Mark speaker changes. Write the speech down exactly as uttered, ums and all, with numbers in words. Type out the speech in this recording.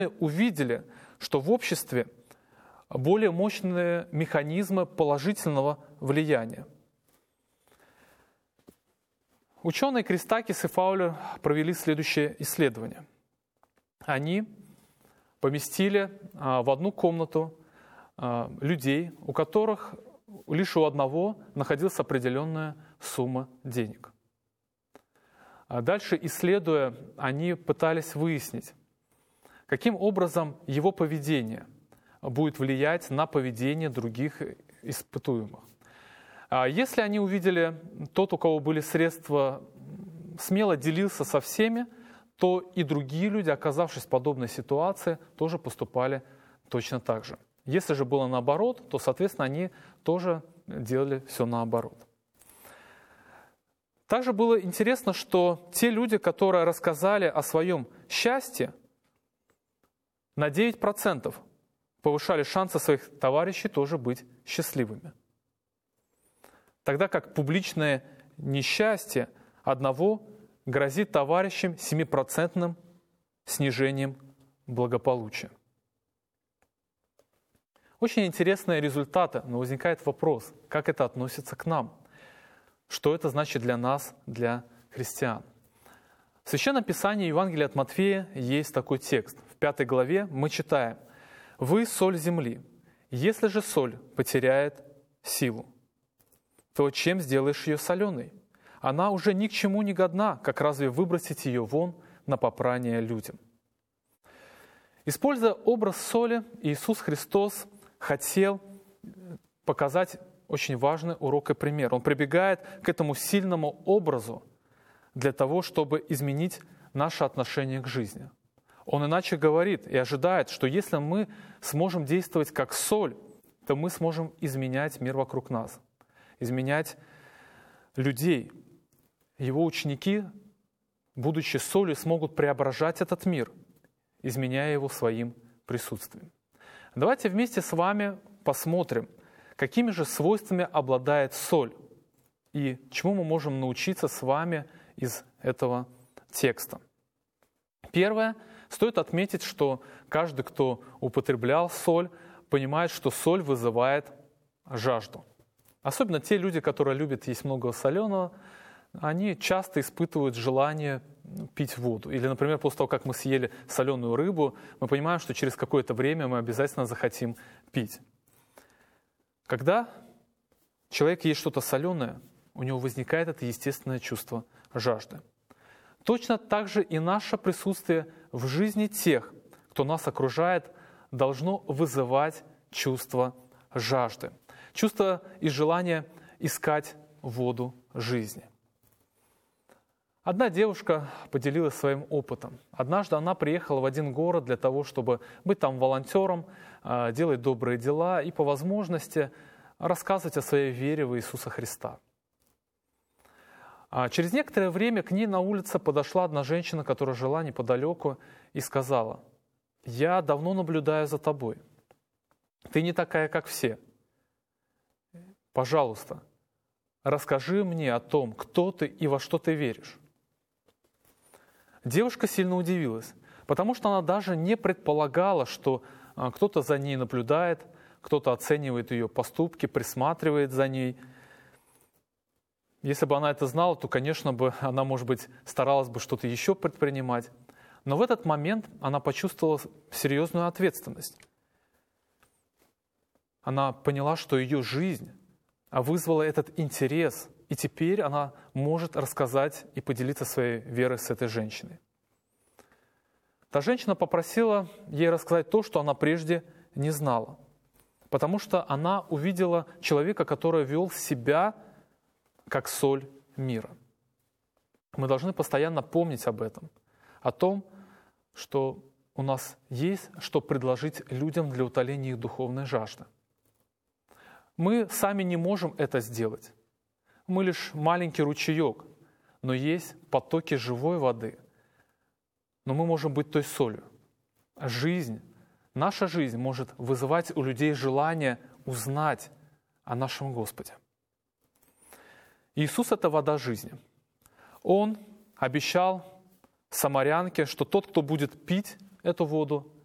Speaker 1: увидели, что в обществе более мощные механизмы положительного влияния. Ученые Кристакис и Фаулер провели следующее исследование. Они поместили в одну комнату людей, у которых лишь у одного находилась определенная сумма денег. Дальше, исследуя, они пытались выяснить, каким образом его поведение будет влиять на поведение других испытуемых. Если они увидели, тот, у кого были средства, смело делился со всеми, то и другие люди, оказавшись в подобной ситуации, тоже поступали точно так же. Если же было наоборот, то, соответственно, они тоже делали все наоборот. Также было интересно, что те люди, которые рассказали о своем счастье, на девять процентов повышали шансы своих товарищей тоже быть счастливыми. Тогда как публичное несчастье одного грозит товарищам семипроцентным снижением благополучия. Очень интересные результаты, но возникает вопрос, как это относится к нам? Что это значит для нас, для христиан? В Священном Писании Евангелия от Матфея есть такой текст. В пятой главе мы читаем: «Вы соль земли. Если же соль потеряет силу, то чем сделаешь ее соленой? Она уже ни к чему не годна, как разве выбросить ее вон на попрание людям?» Используя образ соли, Иисус Христос хотел показать очень важный урок и пример. Он прибегает к этому сильному образу для того, чтобы изменить наше отношение к жизни. Он иначе говорит и ожидает, что если мы сможем действовать как соль, то мы сможем изменять мир вокруг нас, изменять людей. Его ученики, будучи солью, смогут преображать этот мир, изменяя его своим присутствием. Давайте вместе с вами посмотрим, какими же свойствами обладает соль и чему мы можем научиться с вами из этого текста. Первое. Стоит отметить, что каждый, кто употреблял соль, понимает, что соль вызывает жажду. Особенно те люди, которые любят есть много соленого, они часто испытывают желание пить воду. Или, например, после того, как мы съели соленую рыбу, мы понимаем, что через какое-то время мы обязательно захотим пить. Когда человек ест что-то соленое, у него возникает это естественное чувство жажды. Точно так же и наше присутствие в жизни тех, кто нас окружает, должно вызывать чувство жажды, чувство и желание искать воду жизни. Одна девушка поделилась своим опытом. Однажды она приехала в один город для того, чтобы быть там волонтером, делать добрые дела и по возможности рассказывать о своей вере в Иисуса Христа. А через некоторое время к ней на улице подошла одна женщина, которая жила неподалеку, и сказала: «Я давно наблюдаю за тобой. Ты не такая, как все. Пожалуйста, расскажи мне о том, кто ты и во что ты веришь». Девушка сильно удивилась, потому что она даже не предполагала, что кто-то за ней наблюдает, кто-то оценивает ее поступки, присматривает за ней. Если бы она это знала, то, конечно, бы она, может быть, старалась бы что-то еще предпринимать. Но в этот момент она почувствовала серьезную ответственность. Она поняла, что ее жизнь вызвала этот интерес, и теперь она может рассказать и поделиться своей верой с этой женщиной. Та женщина попросила ей рассказать то, что она прежде не знала, потому что она увидела человека, который вел себя как соль мира. Мы должны постоянно помнить об этом, о том, что у нас есть что предложить людям для утоления их духовной жажды. Мы сами не можем это сделать. Мы лишь маленький ручеек, но есть потоки живой воды. Но мы можем быть той солью. Жизнь, наша жизнь может вызывать у людей желание узнать о нашем Господе. Иисус – это вода жизни. Он обещал самарянке, что тот, кто будет пить эту воду,